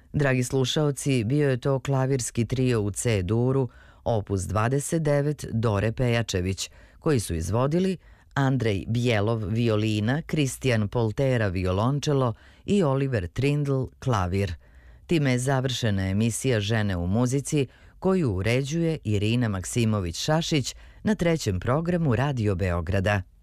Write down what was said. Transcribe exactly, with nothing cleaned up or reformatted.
Dragi slušaoci, bio je to klavirski trio u C-duru, opus dvadeset devet Dore Pejačević, koji su izvodili Andrej Bjelov violina, Kristijan Poltera violončelo i Oliver Trindl klavir. Time je završena emisija Žene u muzici, koju uređuje Irina Maksimović-Šašić na trećem programu Radio Beograda.